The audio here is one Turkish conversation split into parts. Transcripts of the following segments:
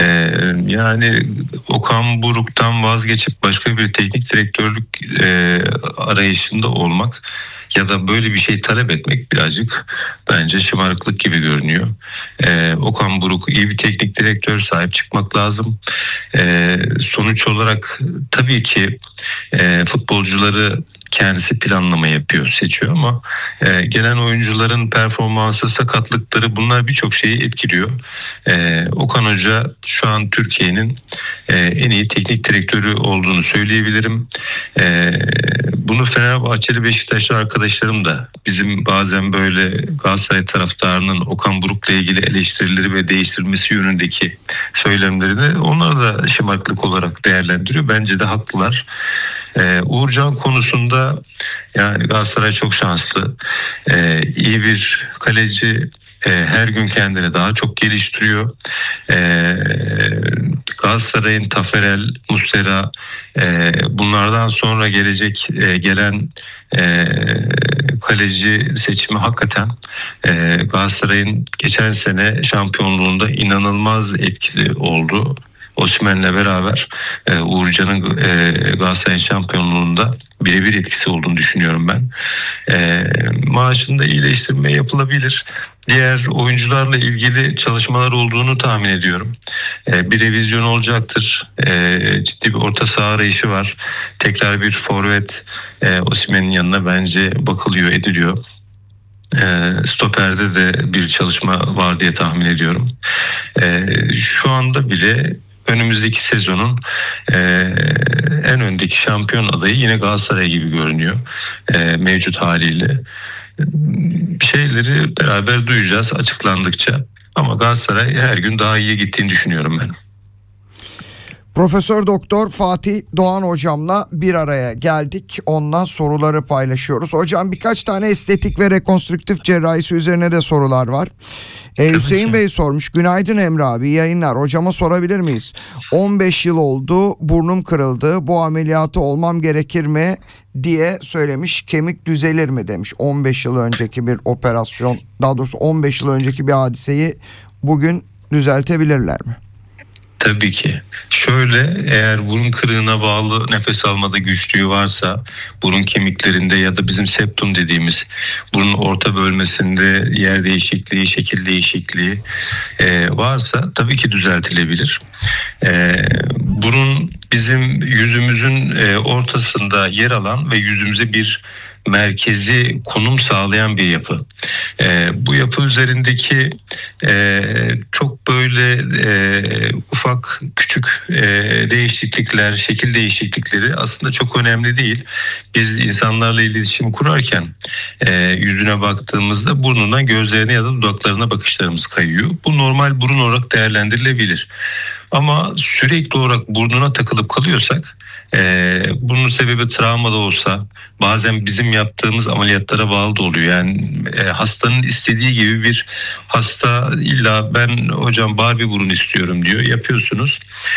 Yani Okan Buruk'tan vazgeçip başka bir teknik direktörlük arayışında olmak ya da böyle bir şey talep etmek birazcık bence şımarıklık gibi görünüyor. Okan Buruk iyi bir teknik direktör, sahip çıkmak lazım. Sonuç olarak tabii ki futbolcuları kendisi planlama yapıyor, seçiyor ama gelen oyuncuların performansı, sakatlıkları, bunlar birçok şeyi etkiliyor. Okan Hoca şu an Türkiye'nin en iyi teknik direktörü olduğunu söyleyebilirim. Bunu Fenerbahçeli, Beşiktaşlı arkadaşlarım da bizim bazen böyle Galatasaray taraftarının Okan Buruk'la ilgili eleştirileri ve değiştirilmesi yönündeki söylemlerini onlar da şımarıklık olarak değerlendiriyor. Bence de haklılar. Uğurcan konusunda yani Galatasaray çok şanslı. İyi bir kaleci, her gün kendini daha çok geliştiriyor. Galatasaray'ın Taferel, Muslera, bunlardan sonra gelen kaleci seçimi hakikaten Galatasaray'ın geçen sene şampiyonluğunda inanılmaz etkili oldu. Osimhen'le beraber Uğurcan'ın Galatasaray şampiyonluğunda birebir etkisi olduğunu düşünüyorum ben. Maaşında iyileştirme yapılabilir. Diğer oyuncularla ilgili çalışmalar olduğunu tahmin ediyorum. Bir revizyon olacaktır. Ciddi bir orta saha arayışı var. Tekrar bir forvet Osimhen'in yanına bence bakılıyor, ediliyor. Stoper'de de bir çalışma var diye tahmin ediyorum. Şu anda bile önümüzdeki sezonun en öndeki şampiyon adayı yine Galatasaray gibi görünüyor mevcut haliyle. Şeyleri beraber duyacağız açıklandıkça, ama Galatasaray her gün daha iyiye gittiğini düşünüyorum ben. Profesör Doktor Fatih Doğan hocamla bir araya geldik. Ondan soruları paylaşıyoruz. Hocam birkaç tane estetik ve rekonstrüktif cerrahisi üzerine de sorular var. Hüseyin Bey sormuş. Günaydın Emre abi, yayınlar. Hocama sorabilir miyiz? 15 yıl oldu, burnum kırıldı. Bu ameliyatı olmam gerekir mi diye söylemiş. Kemik düzelir mi demiş. 15 yıl önceki bir operasyon, daha doğrusu 15 yıl önceki bir hadiseyi bugün düzeltebilirler mi? Tabii ki. Şöyle, eğer burun kırığına bağlı nefes almada güçlüğü varsa, burun kemiklerinde ya da bizim septum dediğimiz burun orta bölmesinde yer değişikliği, şekil değişikliği varsa tabii ki düzeltilebilir. Burun bizim yüzümüzün ortasında yer alan ve yüzümüze bir merkezi konum sağlayan bir yapı. Bu yapı üzerindeki çok böyle ufak küçük değişiklikler, şekil değişiklikleri aslında çok önemli değil. Biz insanlarla iletişim kurarken yüzüne baktığımızda burnuna, gözlerine ya da dudaklarına bakışlarımız kayıyor. Bu normal burun olarak değerlendirilebilir. Ama sürekli olarak burnuna takılıp kalıyorsak, bunun sebebi travma da olsa, bazen bizim yaptığımız ameliyatlara bağlı da oluyor. Yani hastanın istediği gibi bir hasta illa ben hocam Barbie burun istiyorum diyor. Yapıyorsunuz.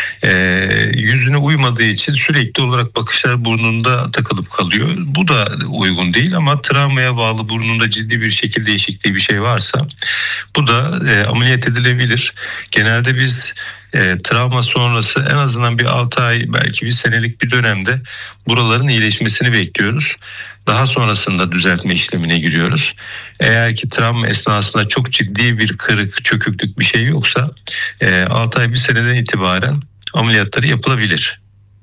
Yüzüne uymadığı için sürekli olarak bakışlar burnunda takılıp kalıyor. Bu da uygun değil, ama travmaya bağlı burnunda ciddi bir şekil değişikliği bir şey varsa bu da ameliyat edilebilir. Genelde biz travma sonrası en azından bir 6 ay, belki bir senelik bir dönemde buraların iyileşmesini bekliyoruz. Daha sonrasında düzeltme işlemine giriyoruz. Eğer ki travma esnasında çok ciddi bir kırık, çöküklük bir şey yoksa 6 ay, bir seneden itibaren ameliyatları yapılabilir.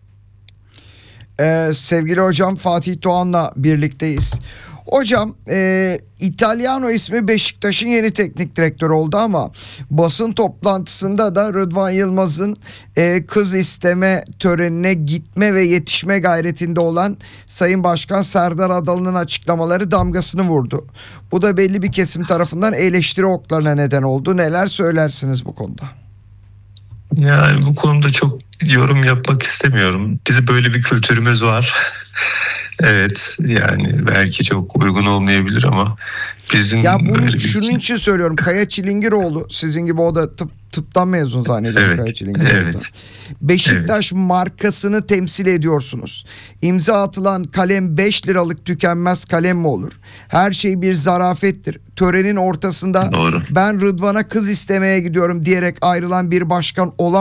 Sevgili hocam Fatih Doğan'la birlikteyiz. Hocam İtalyano ismi Beşiktaş'ın yeni teknik direktörü oldu ama basın toplantısında da Rıdvan Yılmaz'ın kız isteme törenine gitme ve yetişme gayretinde olan Sayın Başkan Serdar Adalı'nın açıklamaları damgasını vurdu. Bu da belli bir kesim tarafından eleştiri oklarına neden oldu. Neler söylersiniz bu konuda? Yani bu konuda çok yorum yapmak istemiyorum. Bizim böyle bir kültürümüz var. Evet, yani belki çok uygun olmayabilir ama bizim ya bunu böyle şunun için söylüyorum. Kaya Çilingiroğlu, sizin gibi o da tıptan mezun zannediyorum. Evet, Kaya Çilingiroğlu. evet. Beşiktaş markasını temsil ediyorsunuz. İmza atılan kalem 5 liralık tükenmez kalem mi olur? Her şey bir zarafettir. Törenin ortasında Doğru. ben Rıdvan'a kız istemeye gidiyorum diyerek ayrılan bir başkan olamaz